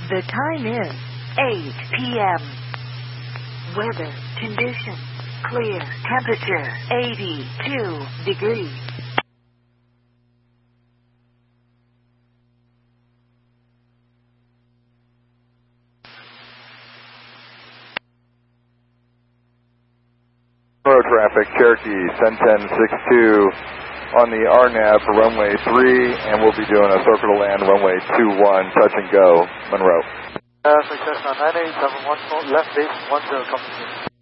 The time is 8 p.m. Weather conditions clear. Temperature 82 degrees. Road traffic, Cherokee, Cen-10-62 on the RNAV for runway 3, and we'll be doing a circle to land runway 21, touch and go, Monroe. Success on 9871, left base 10 coming in.